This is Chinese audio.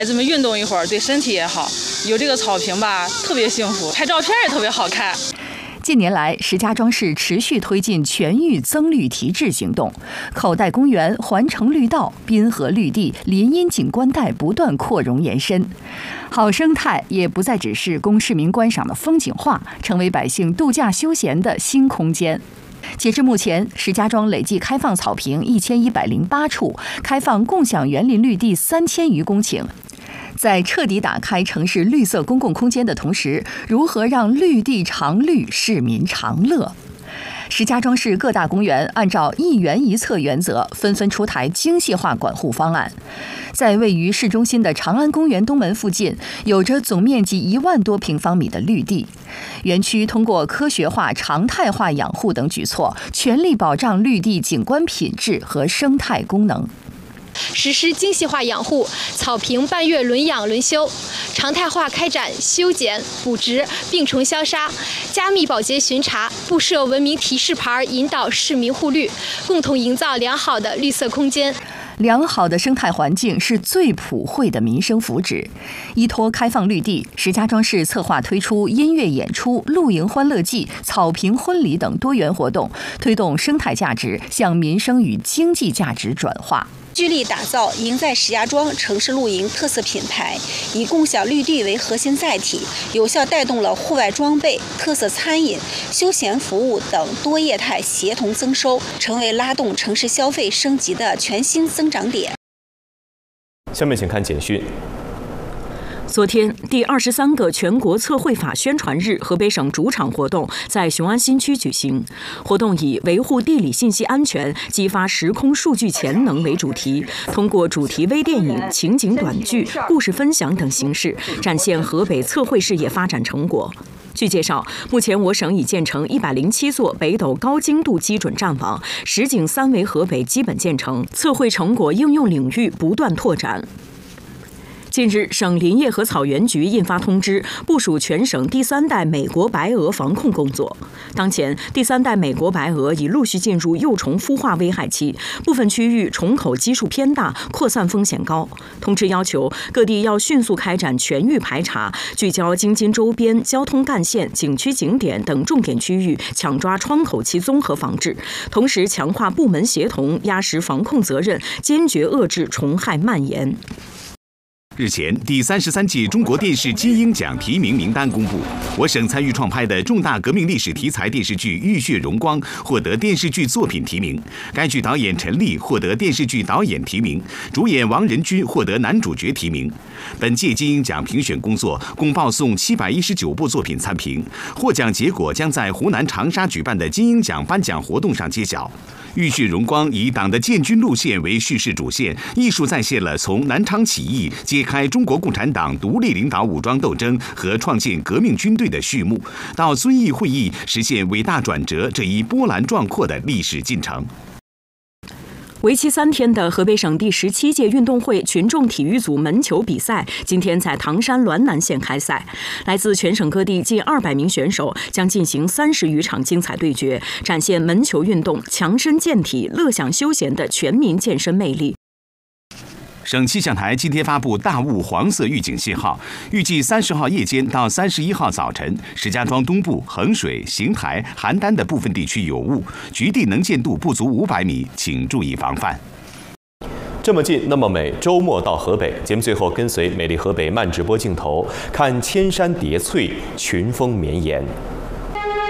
孩子们运动一会儿，对身体也好。有这个草坪吧，特别幸福，拍照片也特别好看。 近年来，石家庄市持续推进全域增绿提质行动，口袋公园、环城绿道、滨河绿地、林荫景观带不断扩容延伸，好生态也不再只是供市民观赏的风景画，成为百姓度假休闲的新空间。截至目前，石家庄累计开放草坪1108处，开放共享园林绿地3000余公顷。在彻底打开城市绿色公共空间的同时，如何让绿地常绿，市民常乐？石家庄市各大公园按照一园一策原则，纷纷出台精细化管护方案。在位于市中心的长安公园东门附近，有着总面积1万多平方米的绿地。园区通过科学化、常态化养护等举措，全力保障绿地景观品质和生态功能。 实施精细化养护，草坪半月轮养轮修，常态化开展修剪、补植、病虫消杀，加密保洁巡查，布设文明提示牌，引导市民护绿，共同营造良好的绿色空间。 良好的生态环境是最普惠的民生福祉。依托开放绿地，石家庄市策划推出音乐演出、露营欢乐季、草坪婚礼等多元活动，推动生态价值向民生与经济价值转化。 聚力打造赢在石家庄城市露营特色品牌，以共享绿地为核心载体，有效带动了户外装备、特色餐饮、休闲服务等多业态协同增收，成为拉动城市消费升级的全新增长点。 下面请看简讯。 昨天，第23个全国测绘法宣传日河北省主场活动在雄安新区举行。活动以维护地理信息安全、激发时空数据潜能为主题，通过主题微电影、情景短剧、故事分享等形式，展现河北测绘事业发展成果。据介绍，目前我省已建成107座北斗高精度基准站网，实景3维河北基本建成，测绘成果应用领域不断拓展。近日，省林业和草原局印发通知，部署全省第3代美国白鹅防控工作。当前，第3代美国白鹅已陆续进入幼虫孵化危害期，部分区域虫口基数偏大，扩散风险高。通知要求各地要迅速开展全域排查，聚焦京津周边交通干线、景区景点等重点区域，抢抓窗口期综合防治，同时强化部门协同，压实防控责任，坚决遏制虫害蔓延。 日前，第33届中国电视金鹰奖提名名单公布，我省参与创拍的重大革命历史题材电视剧《浴血荣光》获得电视剧作品提名，该剧导演陈立获得电视剧导演提名，主演王仁君获得男主角提名。本届金鹰奖评选工作共报送719部作品参评，获奖结果将在湖南长沙举办的金鹰奖颁奖活动上揭晓。浴血荣光以党的建军路线为叙事主线，艺术再现了从南昌起义揭开中国共产党独立领导武装斗争和创建革命军队的序幕，到遵义会议实现伟大转折这一波澜壮阔的历史进程。 为期3天的河北省第17届运动会群众体育组门球比赛，今天在唐山滦南县开赛。来自全省各地近200名选手将进行30余场精彩对决，展现门球运动强身健体、乐享休闲的全民健身魅力。 省气象台今天发布大雾黄色预警信号，预计30号夜间到31号早晨，石家庄东部、衡水、邢台、邯郸的部分地区有雾，局地能见度不足500米，请注意防范。 这么近，那么美，周末到河北。节目最后跟随美丽河北慢直播镜头，看千山叠翠，群峰绵延。